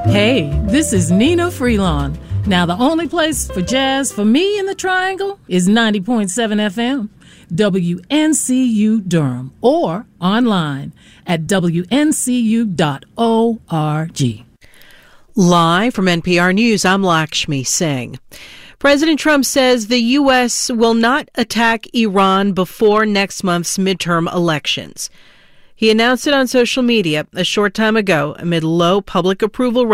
Hey, this is Nina Freelon. Now, the only place for jazz for me in the Triangle is 90.7 FM, WNCU Durham, or online at WNCU.org. Live from NPR News, I'm Lakshmi Singh. President Trump says the U.S. will not attack Iran before next month's midterm elections. He announced it on social media a short time ago amid low public approval